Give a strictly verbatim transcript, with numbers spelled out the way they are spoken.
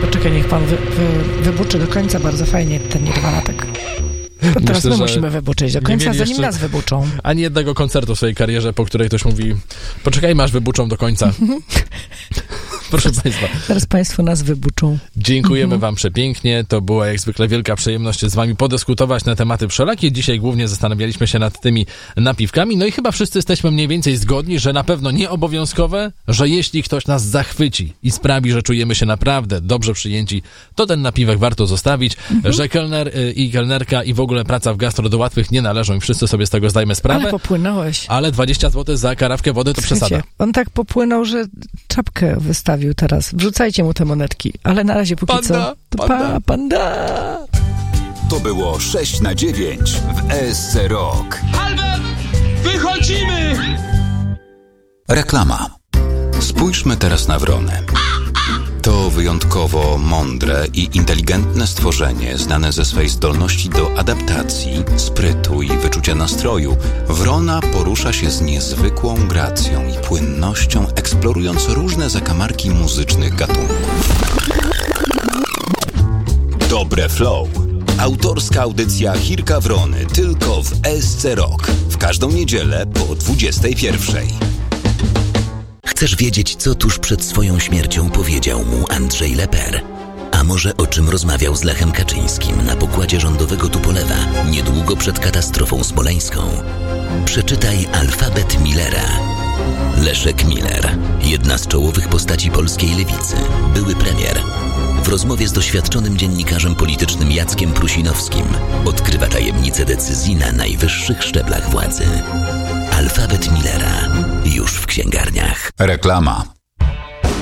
poczekaj, niech pan wy, wy, wybuczy do końca bardzo fajnie ten Nirvanatek. To teraz Myślę, my musimy wybuczyć do końca, zanim nas wybuczą. Ani jednego koncertu w swojej karierze, po której ktoś mówi, poczekaj, aż wybuczą do końca. Proszę Państwa. Teraz Państwo nas wybuczą. Dziękujemy mhm. Wam przepięknie. To była jak zwykle wielka przyjemność z Wami podyskutować na tematy wszelakie. Dzisiaj głównie zastanawialiśmy się nad tymi napiwkami. No i chyba wszyscy jesteśmy mniej więcej zgodni, że na pewno nieobowiązkowe, że jeśli ktoś nas zachwyci i sprawi, że czujemy się naprawdę dobrze przyjęci, to ten napiwek warto zostawić, mhm. że kelner i kelnerka i w ogóle praca w gastro do łatwych nie należą i wszyscy sobie z tego zdajemy sprawę. Ale popłynąłeś. Ale dwadzieścia złotych za karawkę wody to Słuchajcie, przesada. On tak popłynął, że czapkę wystawił teraz. Wrzucajcie mu te monetki. Ale na razie póki panda, co... To panda. Pa, panda! To było sześć na dziewięć w E S C Rock. Albert! Wychodzimy! Reklama. Spójrzmy teraz na wronę. To wyjątkowo mądre i inteligentne stworzenie, znane ze swej zdolności do adaptacji, sprytu i wyczucia nastroju. Wrona porusza się z niezwykłą gracją i płynnością, eksplorując różne zakamarki muzycznych gatunków. Dobre Flow. Autorska audycja Chirka Wrony tylko w E S C Rock. W każdą niedzielę po dwudziestej pierwszej. Chcesz wiedzieć, co tuż przed swoją śmiercią powiedział mu Andrzej Leper? A może o czym rozmawiał z Lechem Kaczyńskim na pokładzie rządowego Tupolewa niedługo przed katastrofą smoleńską? Przeczytaj Alfabet Millera. Leszek Miller, jedna z czołowych postaci polskiej lewicy, były premier. W rozmowie z doświadczonym dziennikarzem politycznym Jackiem Prusinowskim odkrywa tajemnice decyzji na najwyższych szczeblach władzy. Alfabet Millera już w księgarniach. Reklama.